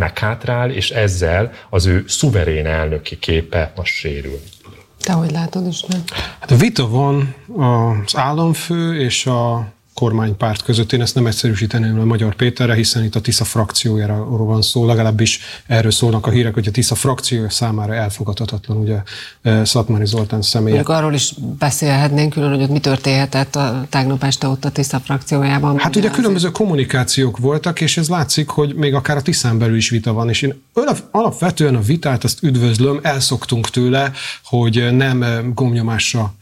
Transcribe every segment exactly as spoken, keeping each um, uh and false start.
meghátrál, és ezzel az ő szuverén elnöki képe most sérül. Te hogy látod is, nem? Hát a vita van az államfő és a kormánypárt között. Én ezt nem egyszerűsíteném a Magyar Péterre, hiszen itt a Tisza frakciójáról van szó, legalábbis erről szólnak a hírek, hogy a Tisza frakciója számára elfogadhatatlan, ugye Szatmári Zoltán személye. Mondjuk arról is beszélhetnénk külön, hogy ott mi történhetett a tegnap este ott a Tisza frakciójában. Hát ugye különböző kommunikációk voltak, és ez látszik, hogy még akár a Tiszán belül is vita van, és én alapvetően a vitát azt üdvözlöm, elszoktunk tőle, hogy nem gomnyomásra,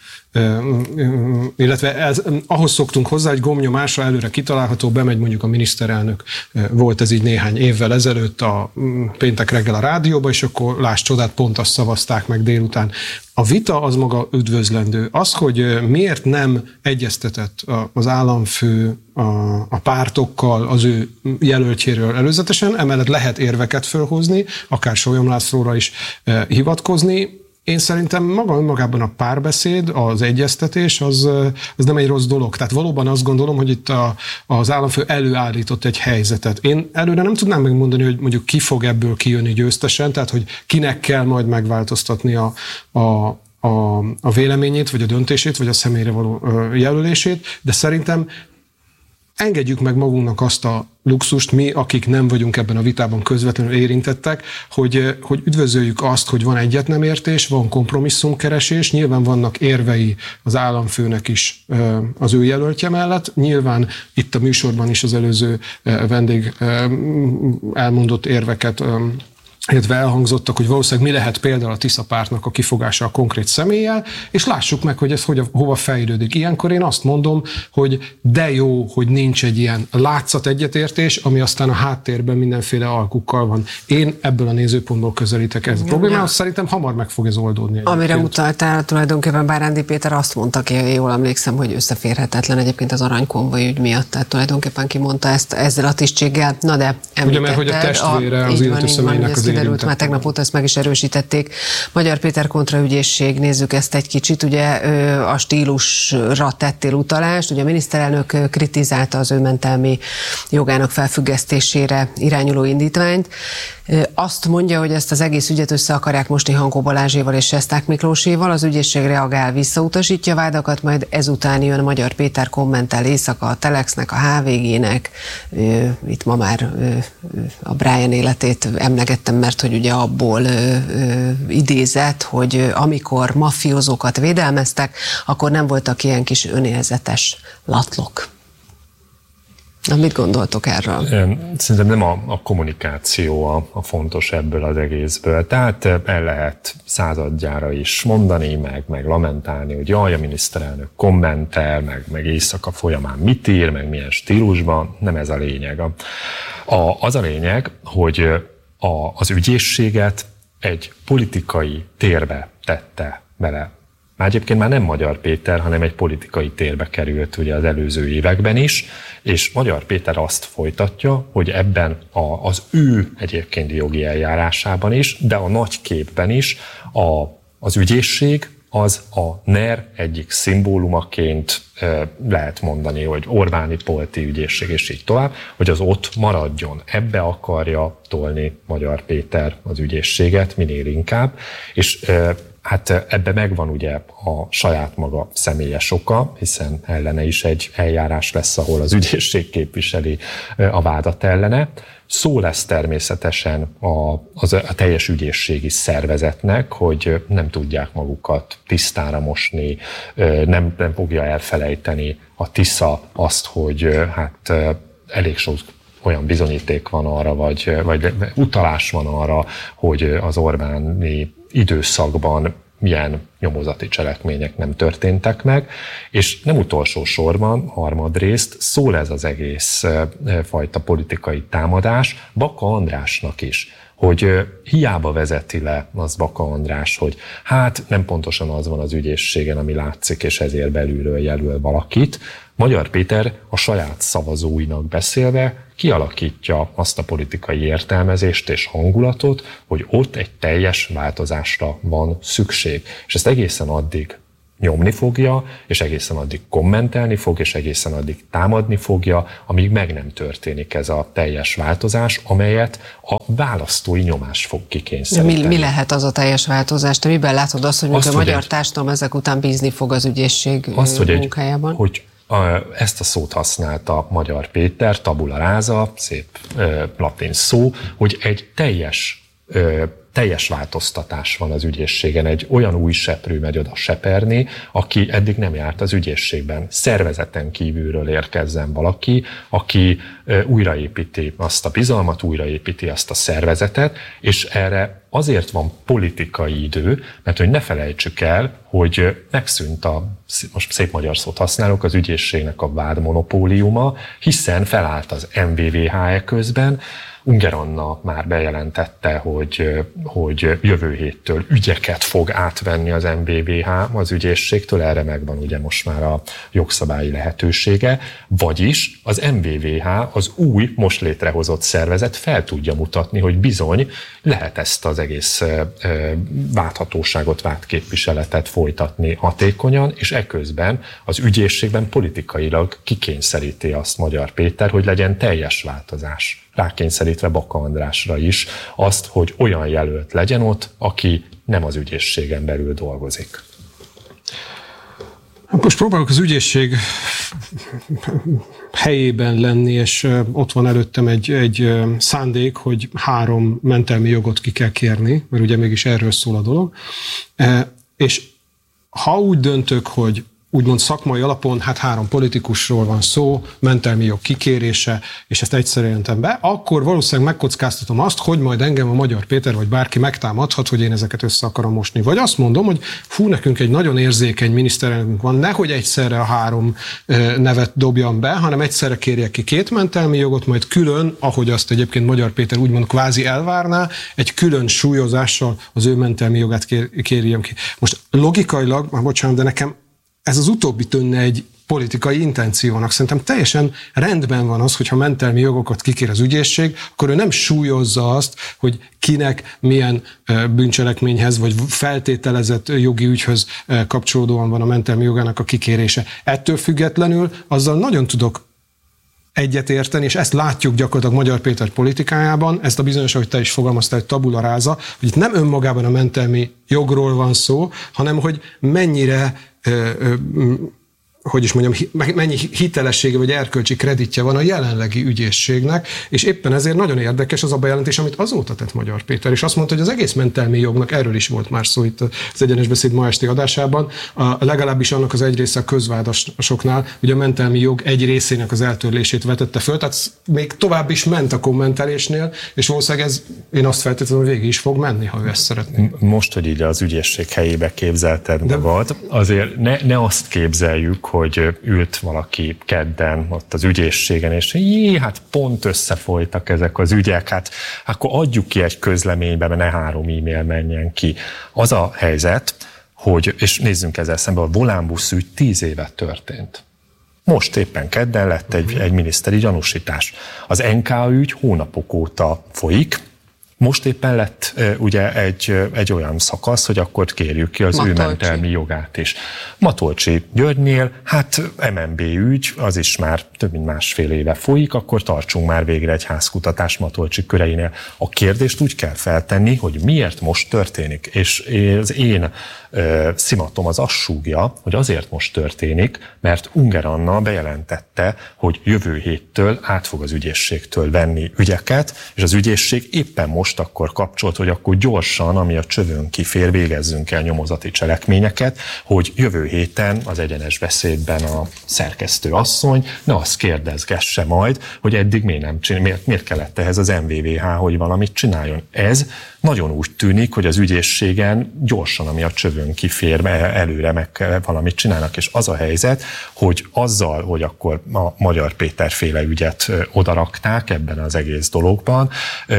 illetve ez, ahhoz szoktunk hozzá, hogy gomnyomásra előre kitalálható, bemegy mondjuk a miniszterelnök, volt ez így néhány évvel ezelőtt a péntek reggel a rádióba, és akkor láss csodát, pont azt szavazták meg délután. A vita az maga üdvözlendő. Az, hogy miért nem egyeztetett az államfő a, a pártokkal az ő jelöltjéről előzetesen, emellett lehet érveket fölhozni, akár Sólyom Lászlóra is eh, hivatkozni. Én szerintem maga önmagában a párbeszéd, az egyeztetés, az, az nem egy rossz dolog. Tehát valóban azt gondolom, hogy itt a, az államfő előállított egy helyzetet. Én előre nem tudnám megmondani, hogy mondjuk ki fog ebből kijönni győztesen, tehát hogy kinek kell majd megváltoztatni a, a, a, a véleményét, vagy a döntését, vagy a személyre való jelölését, de szerintem engedjük meg magunknak azt a luxust, mi, akik nem vagyunk ebben a vitában közvetlenül érintettek, hogy, hogy üdvözöljük azt, hogy van egyetnemértés, van kompromisszumkeresés, nyilván vannak érvei az államfőnek is az ő jelöltje mellett, nyilván itt a műsorban is az előző vendég elmondott érveket, illetve elhangzottak, hogy valószínűleg mi lehet például a Tisza pártnak a kifogása a konkrét személlyel, és lássuk meg, hogy ez hogy, hova fejlődik. Ilyenkor én azt mondom, hogy de jó, hogy nincs egy ilyen látszat egyetértés, ami aztán a háttérben mindenféle alkukkal van. Én ebből a nézőpontból közelítek ez a problémához, szerintem hamar meg fog ez oldódni. Egyébként. Amire utaltál, tulajdonképpen Bárándi Péter azt mondta ki, jól emlékszem, hogy összeférhetetlen egyébként az aranykonvoj ügy miatt, tehát tulajdonképpen kimondta ezt ezzel a tisztséggel. Na de ugye, mert hogy a testvére a, az illető személynek az kiderült, már tegnap óta ezt meg is erősítették. Magyar Péter kontraügyészség, nézzük ezt egy kicsit, ugye a stílusra tettél utalást, ugye a miniszterelnök kritizálta az ő mentelmi jogának felfüggesztésére irányuló indítványt. Azt mondja, hogy ezt az egész ügyet össze akarják mosni Hankó Balázséval és Sesták Miklóséval, az ügyészség reagál, visszautasítja a vádakat, majd ezután jön Magyar Péter kommentel éjszaka a Telexnek, a há vé gének, itt ma már a Brian életét emlegettem, mert hogy ugye abból ö, ö, idézett, hogy amikor mafiózókat védelmeztek, akkor nem voltak ilyen kis önérzetes latlok. Na, mit gondoltok erről? Szerintem nem a, a kommunikáció a, a fontos ebből az egészből. Tehát el lehet századjára is mondani, meg, meg lamentálni, hogy jaj, a miniszterelnök kommentel, meg, meg éjszaka folyamán mit ír, meg milyen stílusban. Nem ez a lényeg. A, a, az a lényeg, hogy a, az ügyészséget egy politikai térbe tette bele. Már egyébként már nem Magyar Péter, hanem egy politikai térbe került ugye az előző években is, és Magyar Péter azt folytatja, hogy ebben a, az ő egyébként jogi eljárásában is, de a nagy képben is a, az ügyészség az a NER egyik szimbólumaként lehet mondani, hogy Orbáni Polti ügyészség és így tovább, hogy az ott maradjon. Ebbe akarja tolni Magyar Péter az ügyészséget minél inkább, és hát ebbe megvan ugye a saját maga személyes oka, hiszen ellene is egy eljárás lesz, ahol az ügyészség képviseli a vádat ellene. Szó lesz természetesen a, az, a teljes ügyészségi szervezetnek, hogy nem tudják magukat tisztára mosni, nem, nem fogja elfelejteni a Tisza azt, hogy hát elég sok olyan bizonyíték van arra, vagy, vagy utalás van arra, hogy az Orbáni időszakban milyen nyomozati cselekmények nem történtek meg, és nem utolsó sorban, harmadrészt szól ez az egész fajta politikai támadás Baka Andrásnak is, hogy hiába vezeti le az Baka András, hogy hát nem pontosan az van az ügyészségen, ami látszik, és ezért belülről jelöl valakit. Magyar Péter a saját szavazóinak beszélve kialakítja azt a politikai értelmezést és hangulatot, hogy ott egy teljes változásra van szükség. És ezt egészen addig nyomni fogja, és egészen addig kommentelni fog, és egészen addig támadni fogja, amíg meg nem történik ez a teljes változás, amelyet a választói nyomás fog kikényszeríteni. Mi, mi lehet az a teljes változás? Te miben látod azt, hogy azt, a magyar egy, társadalom ezek után bízni fog az ügyészség azt, hogy munkájában? Egy, hogy ezt a szót használta Magyar Péter, tabula rasa, szép ö, latin szó, hogy egy teljes ö, teljes változtatás van az ügyészségen. Egy olyan új seprő megy oda seperni, aki eddig nem járt az ügyészségben. Szervezeten kívülről érkezzen valaki, aki újraépíti azt a bizalmat, újraépíti azt a szervezetet, és erre azért van politikai idő, mert hogy ne felejtsük el, hogy megszűnt a, most szép magyar szót használok, az ügyészségnek a vádmonopóliuma, hiszen felállt az em vé vé há eközben. Unger Anna már bejelentette, hogy, hogy jövő héttől ügyeket fog átvenni az em vé vé há az ügyészségtől, erre megvan ugye most már a jogszabályi lehetősége, vagyis az em vé vé há, az új, most létrehozott szervezet fel tudja mutatni, hogy bizony lehet ezt az egész vádhatóságot, vádképviseletet folytatni hatékonyan, és eközben az ügyészségben politikailag kikényszeríti azt Magyar Péter, hogy legyen teljes változás. Rákényszerítve Baka Andrásra is azt, hogy olyan jelölt legyen ott, aki nem az ügyészségen belül dolgozik. Most próbálok az ügyészség helyében lenni, és ott van előttem egy, egy szándék, hogy három mentelmi jogot ki kell kérni, mert ugye mégis erről szól a dolog. És ha úgy döntök, hogy úgymond szakmai alapon, hát három politikusról van szó, mentelmi jog kikérése, és ezt egyszer jelentem be, akkor valószínűleg megkockáztatom azt, hogy majd engem a Magyar Péter vagy bárki megtámadhat, hogy én ezeket össze akarom mosni. Vagy azt mondom, hogy fú, nekünk egy nagyon érzékeny miniszterelnökünk van, nehogy egyszerre a három nevet dobjam be, hanem egyszerre kérjek ki két mentelmi jogot, majd külön, ahogy azt egyébként Magyar Péter úgymond kvázi elvárná, egy külön súlyozással az ő mentelmi jogát kér, kérjem ki. Most logikailag, bocsánat, de nekem ez az utóbbi tűnne egy politikai intenciónak. Szerintem teljesen rendben van az, hogyha mentelmi jogokat kikér az ügyészség, akkor ő nem súlyozza azt, hogy kinek milyen bűncselekményhez vagy feltételezett jogi ügyhöz kapcsolódóan van a mentelmi jogának a kikérése. Ettől függetlenül azzal nagyon tudok egyetérteni, és ezt látjuk gyakorlatilag Magyar Péter politikájában, ezt a bizonyos, ahogy te is fogalmaztál, hogy tabula rasa, hogy itt nem önmagában a mentelmi jogról van szó, hanem hogy mennyire Ö, ö, hogy is mondjam, mennyi hitelessége vagy erkölcsi kreditje van a jelenlegi ügyészségnek, és éppen ezért nagyon érdekes az a bejelentés, amit azóta tett Magyar Péter, és azt mondta, hogy az egész mentelmi jognak, erről is volt már szó itt az Egyenes Beszéd ma esti adásában, a, legalábbis annak az egy része a közvádasoknál, hogy a mentelmi jog egy részének az eltörlését vetette föl, tehát még tovább is ment a kommentelésnél, és valószínűleg ez, én azt feltétlenül, hogy végig is fog menni, ha ő ezt szeretné. Most, hogy így az ügyészség helyébe képzelted De... magad, azért ne, ne azt képzeljük, hogy ült valaki kedden ott az ügyészségen, és jé, hát pont összefolytak ezek az ügyek, hát akkor adjuk ki egy közleménybe, mert ne három e-mail menjen ki. Az a helyzet, hogy, és nézzünk ezzel szemben, a Volánbusz ügy tíz éve történt. Most éppen kedden lett egy, egy miniszteri gyanúsítás. Az en ká ügy hónapok óta folyik. Most éppen lett ugye egy, egy olyan szakasz, hogy akkor kérjük ki az Matolcsi. ő mentelmi jogát is. Matolcsi Györgynél, hát em en bé ügy, az is már több mint másfél éve folyik, akkor tartsunk már végre egy házkutatás Matolcsi köreinél. A kérdést úgy kell feltenni, hogy miért most történik, és az én ö, szimatom az azt súgja, hogy azért most történik, mert Unger Anna bejelentette, hogy jövő héttől át fog az ügyészségtől venni ügyeket, és az ügyészség éppen most most akkor kapcsolt, hogy akkor gyorsan, ami a csövön kifér, végezzünk el nyomozati cselekményeket, hogy jövő héten az Egyenes Beszédben a szerkesztő asszony ne azt kérdezgesse majd, hogy eddig miért nem csinál, miért, miért kellett ehhez az em vé vé há, hogy valamit csináljon. Ez nagyon úgy tűnik, hogy az ügyészségen gyorsan, ami a csövön kifér, előre meg valamit csinálnak, és az a helyzet, hogy azzal, hogy akkor a Magyar Péter féle ügyet odarakták ebben az egész dologban,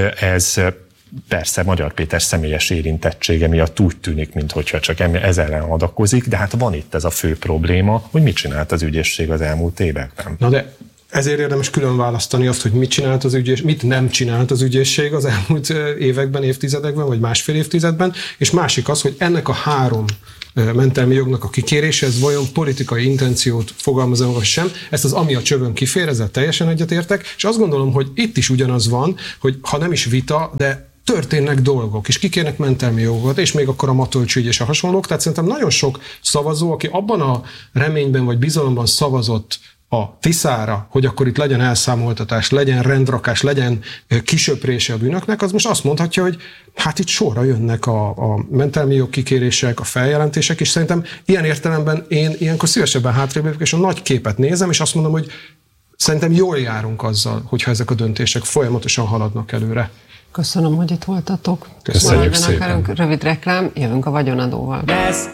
ez persze Magyar Péter személyes érintettsége miatt úgy tűnik, mintha csak ez ellen adakozik, de hát van itt ez a fő probléma, hogy mit csinált az ügyészség az elmúlt években. Na de ezért érdemes külön választani azt, hogy mit csinált az ügyész, mit nem csinált az ügyészség az elmúlt években, évtizedekben, vagy másfél évtizedben, és másik az, hogy ennek a három mentelmi jognak a kikérése, ez vajon politikai intenciót fogalmaz-e vagy sem, ezt az ami a csövön kifér, ezzel teljesen egyetértek, és azt gondolom, hogy itt is ugyanaz van, hogy ha nem is vita, de történnek dolgok, és kikérnek mentelmi jogot, és még akkor a Matolcsy ügy és a hasonlók, tehát szerintem nagyon sok szavazó, aki abban a reményben vagy bizalomban szavazott a Tiszára, hogy akkor itt legyen elszámoltatás, legyen rendrakás, legyen kisöprése a bűnöknek, az most azt mondhatja, hogy hát itt sorra jönnek a, a mentelmi jogkikérések, a feljelentések, és szerintem ilyen értelemben én ilyenkor szívesebben hátrébb lépek, és a nagy képet nézem, és azt mondom, hogy szerintem jól járunk azzal, hogyha ezek a döntések folyamatosan haladnak előre. Köszönöm, hogy itt voltatok. Köszönjük szépen. Rövid reklám, jövünk a vagyonadóval.